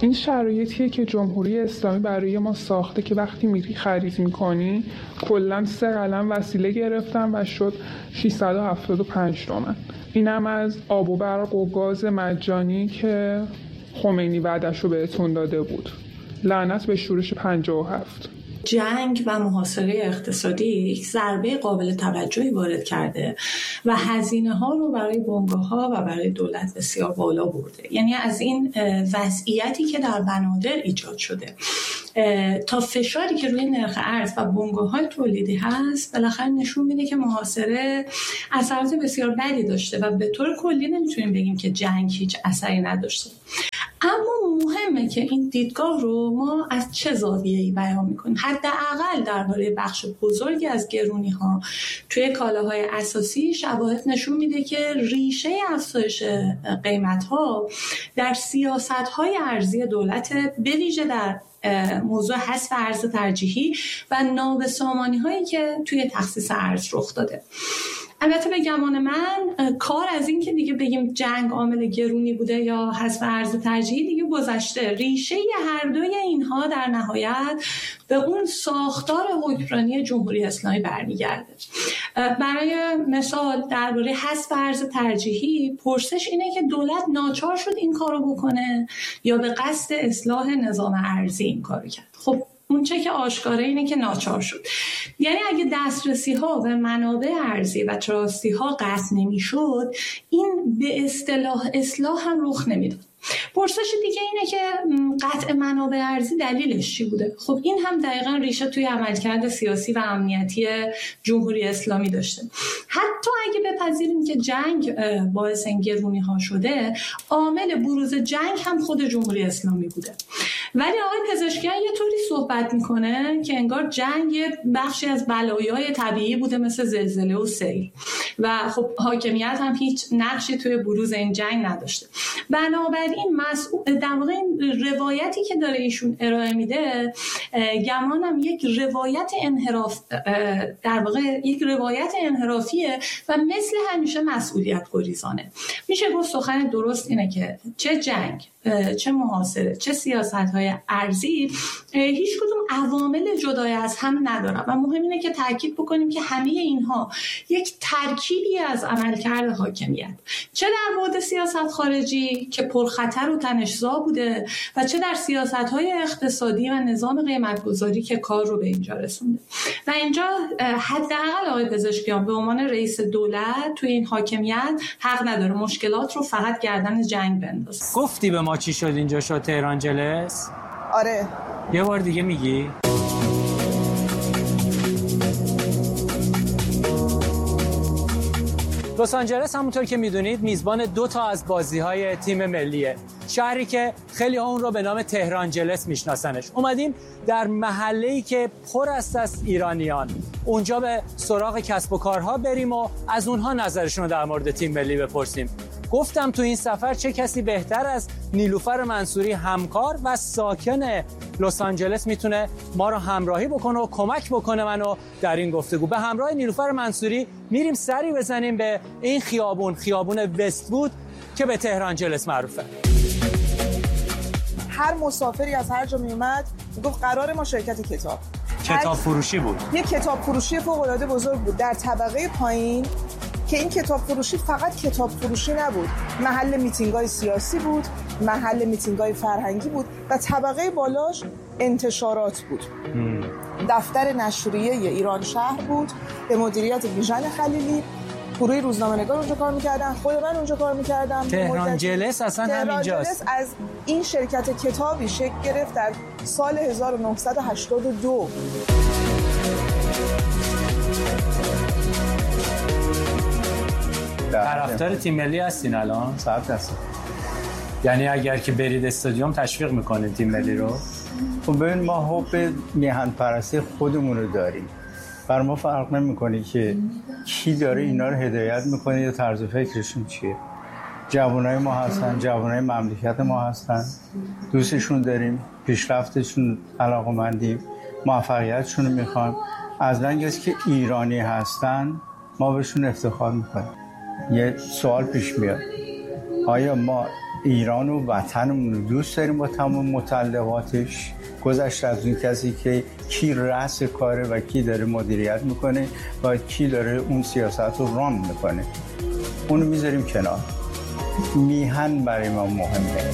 این شرایطیه که جمهوری اسلامی برای ما ساخته که وقتی میری خرید میکنی کلاً 3 قلم وسیله گرفتن و شد 675 تومن. اینم از آب و برق و گاز مجانی که خمینی وعده‌شو بهتون داده بود. لعنت به شورش 57. جنگ و محاصره اقتصادی یک ضربه قابل توجهی وارد کرده و هزینه‌ها رو برای بنگاه‌ها و برای دولت بسیار بالا برده. یعنی از این وضعیتی که در بنادر ایجاد شده تا فشاری که روی نرخ ارز و بنگاه‌های تولیدی هست بالاخره نشون میده که محاصره اثرات بسیار بدی داشته و به طور کلی نمیتونیم بگیم که جنگ هیچ اثری نداشته. اما مهمه که این دیدگاه رو ما از چه زاویه‌ای بیان می‌کنیم. حداقل درباره بخش بزرگی از گرونی‌ها توی کالاهای اساسی شواهد نشون میده که ریشه افزایش قیمت‌ها در سیاست‌های ارزی دولت، به ویژه در موضوع حذف ارز ترجیحی و نابسامانی‌هایی که توی تخصیص ارز رخ داده. البته به گمان من کار از این که دیگه بگیم جنگ عامل گرونی بوده یا حذف ارز ترجیحی دیگه گذشته. ریشه هر دوی اینها در نهایت به اون ساختار حکمرانی جمهوری اسلامی برمیگرده. برای مثال درباره حذف ارز ترجیحی پرسش اینه که دولت ناچار شد این کارو بکنه یا به قصد اصلاح نظام ارزی این کارو کرد. خب اون چه که آشکاره اینه که ناچار شد. یعنی اگه دسترسی ها و منابع ارزی و تراستی ها قطع نمی شد این به اصلاح هم رخ نمیداد. پرسش دیگه اینه که قطع منابع ارزی دلیلش چی بوده؟ خب این هم دقیقاً ریشه توی عملکرد سیاسی و امنیتی جمهوری اسلامی داشته. حتی اگه بپذیریم که جنگ باعث این گرونی ها شده، عامل بروز جنگ هم خود جمهوری اسلامی بوده. ولی آقای پزشکیان یه طوری صحبت میکنه که انگار جنگ یه بخشی از بلایای طبیعی بوده مثل زلزله و سیل و خب حاکمیت هم هیچ نقشی توی بروز این جنگ نداشته. بنابراین در واقع این روایتی که داره ایشون ارائه میده گمانم یک روایت انحرافیه و مثل همیشه مسئولیت گریزانه. میشه گفت سخن درست اینه که چه جنگ، چه محاصره، چه سیاست‌های ارزی هیچ کدوم عوامل جدای از هم ندارن و مهم اینه که تاکید بکنیم که همه اینها یک ترکیبی از عملکرد حاکمیت، چه در بعد سیاست خارجی که پرخطر و تنش‌زا بوده و چه در سیاست‌های اقتصادی و نظام قیمت‌گذاری که کار رو به اینجا رسونده. و اینجا حداقل آقای پزشکیان به عنوان رئیس دولت توی این حاکمیت حق نداره مشکلات رو فقط گردن جنگ بندازه. گفتی به ما چی شد اینجا شد تهران جلس؟ آره. یه بار دیگه میگی؟ لس آنجلس همونطور که میدونید میزبان 2 تا از بازی‌های تیم ملیه. شهری که خیلی ها اون رو به نام تهران جلس میشناسنش. اومدیم در محله‌ای که پر است از ایرانیان. اونجا به سراغ کسب و کارها بریم و از اونها نظرشون رو در مورد تیم ملی بپرسیم. گفتم تو این سفر چه کسی بهتر از نیلوفر منصوری، همکار و ساکن لس آنجلس میتونه ما رو همراهی بکنه و کمک بکنه منو در این گفتگو. به همراه نیلوفر منصوری میریم سری بزنیم به این خیابون وست‌وود که به تهران جلس معروفه. هر مسافری از هر جا میومد میگفت قرار ما شرکت کتاب فروشی بود. یک کتاب فروشی فوق‌العاده بزرگ بود در طبقه پایین که این کتاب فروشی فقط کتاب فروشی نبود، محل میتینگ‌های سیاسی بود، محل میتینگ‌های فرهنگی بود و طبقه بالاش انتشارات بود. دفتر نشریه ایران شهر بود به مدیریت بیژن خلیلی. گروه روزنامه‌نگار اونجا کار می‌کردن، خود من اونجا کار می‌کردم. تهران جلس اصلا همینجاست. تهران جلس از این شرکت کتابی شکل گرفت در سال 1982. طرفدار تیم ملی هستین الان؟ 100%. یعنی اگر که برید استادیوم تشویق میکنین تیم ملی رو؟ خب ببین ما حب میهن پرستی خودمون رو داریم. بر ما فرق نمیکنه که کی داره اینا رو هدایت میکنه یا طرز فکرشون چیه. جوانای ما هستن، جوانای مملکت ما هستن، دوستشون داریم، پیشرفتشون علاقه‌مندیم، موفقیتشون رو میخوایم. از لنگی که ایرانی هستن ما بهشون افتخار میکنیم. یه سوال پیش میاد، آیا ما ایران و وطنمون رو دوست داریم با تمام متعلقاتش، گذشته از اون کسی که کی رأس کاره و کی داره مدیریت میکنه و کی داره اون سیاست رو ران میکنه، اونو میذاریم کنار. میهن برای ما مهمه.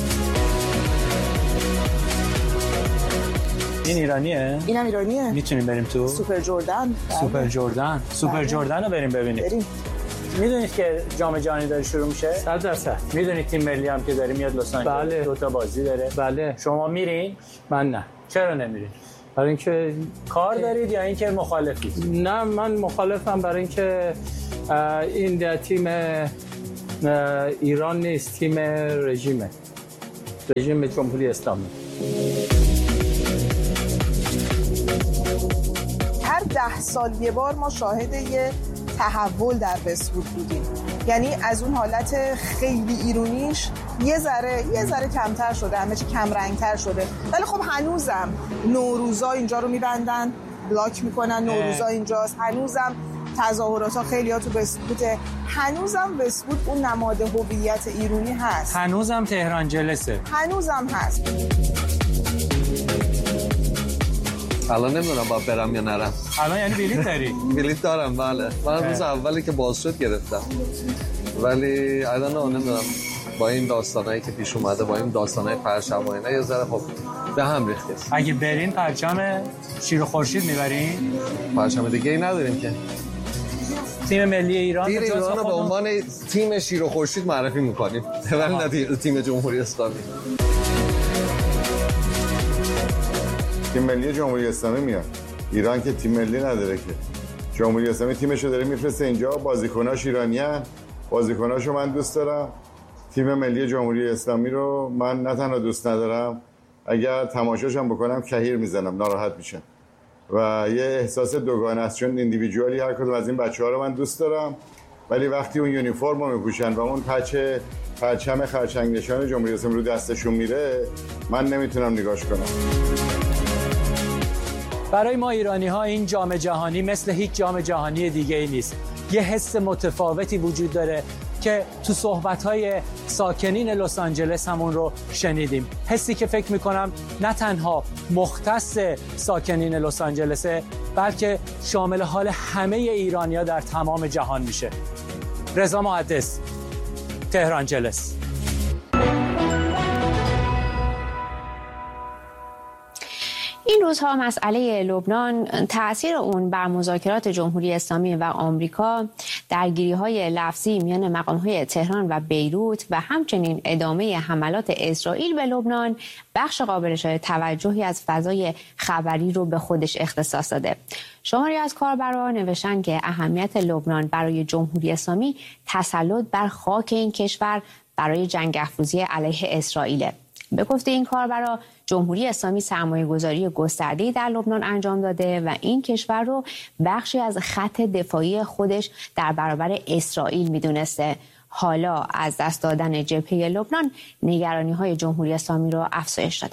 این ایرانیه؟ اینم ایرانیه. میتونیم بریم تو؟ سوپر جردن. سوپر جردن رو بریم ببینیم. میدونید که جام جهانی داره شروع میشه؟ 100%. میدونید تیم ملی هم که داره میاد لس آنجلس؟ بله. 2 تا بازی داره. بله. شما میرین؟ من نه. چرا نمیرین؟ برای اینکه کار دارید یا اینکه مخالفید؟ نه، من مخالفم، برای اینکه این تیم ایران نیست، تیم رژیم جمهوری اسلامی. هر 10 سال یه بار ما شاهد یه تحول در وست‌وود بودیم، یعنی از اون حالت خیلی ایرونیش یه ذره کمتر شده، همه چی کم رنگتر شده، ولی خب هنوزم نوروزا اینجا رو میبندن، بلاک میکنن، نوروزا اینجاست، هنوزم تظاهرات خیلی ها تو وست‌ووده، هنوزم وست‌وود اون نماد هویت ایرانی هست، هنوزم تهران جلسه، هنوزم هست. الان نمیدونم باید برم یا نرم. الان یعنی بلیط داری؟ بلیط دارم، بله. من روز اولی که باز شد گرفتم، ولی الان نمیدونم با این داستانایی که پیش اومده، با این داستانای پرچم و اینا یه ذره خب به هم ریخته. اگه برین پرچم شیر و خورشید میبرین؟ پرچم دیگه ای نداریم که. تیم ملی ایران رو به عنوان تیم شیر و خورشید معرفی میکنیم، ولی نه تیم جمهوری اسلامی. تیم ملی جمهوری اسلامی میاد ایران که تیم ملی نداره که. جمهوری اسلامی تیمشو داره میفرسته اینجا، بازیکناش ایرانیان، بازیکناشو من دوست دارم. تیم ملی جمهوری اسلامی رو من نه تنها دوست ندارم، اگر تماشاشم بکنم کهیر میزنم، ناراحت میشم و یه احساس دوگانه است، چون ایندیویدوالی هر کدوم از این بچه‌ها رو من دوست دارم، ولی وقتی اون یونیفرم رو میپوشن و اون پرچم خرچنگ نشان جمهوری اسلامی رو دستشون میره، من نمیتونم نگاش کنم. برای ما ایرانی‌ها این جام جهانی مثل هیچ جام جهانی دیگه‌ای نیست. یه حس متفاوتی وجود داره که تو صحبت‌های ساکنین لس آنجلس همون رو شنیدیم. حسی که فکر می‌کنم نه تنها مختص ساکنین لس آنجلسه، بلکه شامل حال همه ایرانی‌ها در تمام جهان میشه. رضا محدث، تهران جلس. این روزها مسئله لبنان، تأثیر اون بر مذاکرات جمهوری اسلامی و آمریکا، درگیری‌های لفظی میان مقام‌های تهران و بیروت و همچنین ادامه حملات اسرائیل به لبنان بخش قابل توجهی از فضای خبری رو به خودش اختصاص داده. شماری از کاربران نوشتن که اهمیت لبنان برای جمهوری اسلامی تسلط بر خاک این کشور برای جنگ افروزی علیه اسرائیل. به گفته این کاربرا، جمهوری اسلامی سرمایه‌گذاری گسترده‌ای در لبنان انجام داده و این کشور رو بخشی از خط دفاعی خودش در برابر اسرائیل می‌دونسته. حالا از دست دادن جبهه لبنان نگرانی‌های جمهوری اسلامی رو افزایش داده.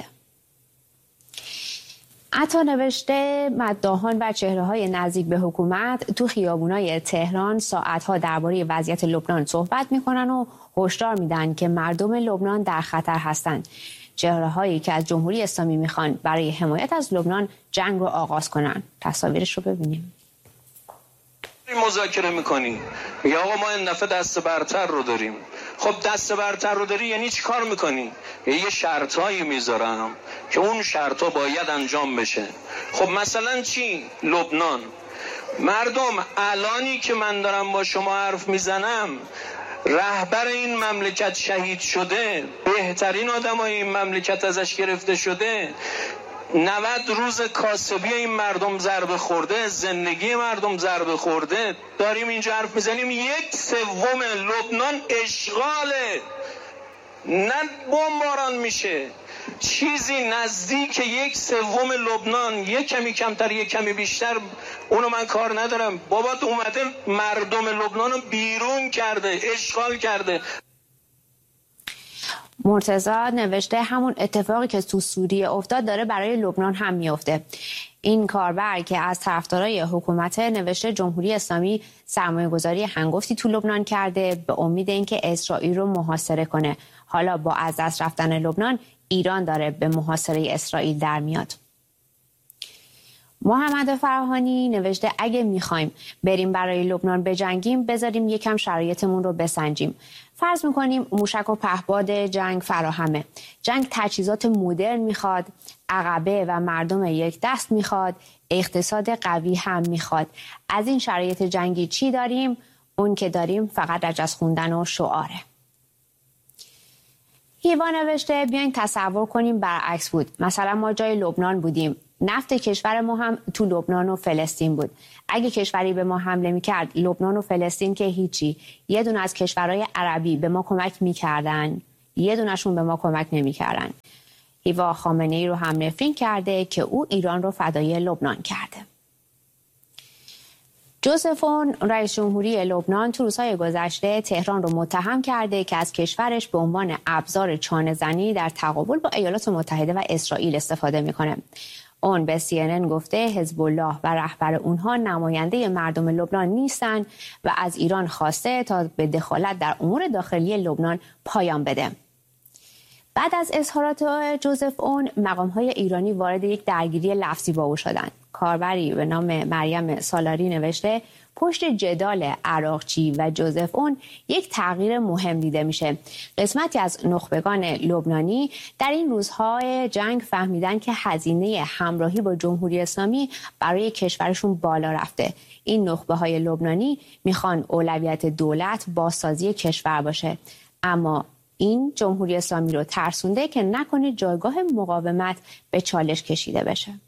عطا نوشته مداحان و چهره‌های نزدیک به حکومت تو خیابونای تهران ساعت‌ها درباره وضعیت لبنان صحبت می‌کنن و هشدار میدن که مردم لبنان در خطر هستند. چهره‌هایی که از جمهوری اسلامی میخوان برای حمایت از لبنان جنگ رو آغاز کنن. تصاویرش رو ببینیم. مذاکره میکنی، میگه آقا ما این دفعه دست برتر رو داریم. خب دست برتر رو داری یعنی چی کار میکنی؟ یه شرطایی میذارم که اون شرطا باید انجام بشه. خب مثلا چی؟ لبنان. مردم الانی که من دارم با شما حرف میزنم، رهبر این مملکت شهید شده، بهترین آدمای این مملکت ازش گرفته شده، 90 روز کاسبی این مردم ضربه خورده، زندگی مردم ضربه خورده، داریم اینجا حرف میزنیم 1/3 لبنان اشغاله، نه بمباران میشه، چیزی نزدیک 1/3 لبنان، یک کمی کمتر یک کمی بیشتر، اونو من کار ندارم. بابا اومده مردم لبنان رو بیرون کرده، اشغال کرده. مرتضی نوشته همون اتفاقی که تو سوریه افتاد داره برای لبنان هم میفته. این کاربر که از طرفدارای حکومت نوشته جمهوری اسلامی سرمایه‌گذاری هنگفتی تو لبنان کرده به امید اینکه اسرائیل رو محاصره کنه. حالا با از دست رفتن لبنان ایران داره به محاصره اسرائیل در میاد. محمد فراهانی نوشته اگه میخوایم بریم برای لبنان بجنگیم بذاریم یکم شرایطمون رو بسنجیم. فرض میکنیم موشک و پهپاد جنگ فراهمه. جنگ تجهیزات مدرن میخواد، عقبه و مردم یک دست میخواد، اقتصاد قوی هم میخواد. از این شرایط جنگی چی داریم؟ اون که داریم فقط رجز خوندن و شعاره. هیوا نوشته بیاین تصور کنیم برعکس بود. مثلا ما جای لبنان بودیم. نفت کشور ما هم تو لبنان و فلسطین بود. اگه کشوری به ما حمله میکرد، لبنان و فلسطین که هیچی، یه دونه از کشورهای عربی به ما کمک میکردن، یه دونشون به ما کمک نمیکردن. هیوا خامنه‌ای رو هم نفرین کرده که او ایران رو فدای لبنان کرده. جوزف اون رئیس جمهوری لبنان تو روزهای گذشته تهران رو متهم کرده که از کشورش به عنوان ابزار چانه‌زنی در تقابل با ایالات متحده و اسرائیل استفاده میکنه. اون به CNN گفته حزب الله و رهبر اونها نماینده مردم لبنان نیستن و از ایران خواسته تا به دخالت در امور داخلی لبنان پایان بده. بعد از اظهارات جوزف اون، مقام‌های ایرانی وارد یک درگیری لفظی با او شدند. کاربری به نام مریم سالاری نوشته پشت جدال عراقچی و جوزف اون یک تغییر مهم دیده میشه. قسمتی از نخبگان لبنانی در این روزهای جنگ فهمیدن که هزینه همراهی با جمهوری اسلامی برای کشورشون بالا رفته. این نخبه‌های لبنانی میخوان اولویت دولت بازسازی کشور باشه، اما این جمهوری اسلامی رو ترسونده که نکنه جایگاه مقاومت به چالش کشیده بشه.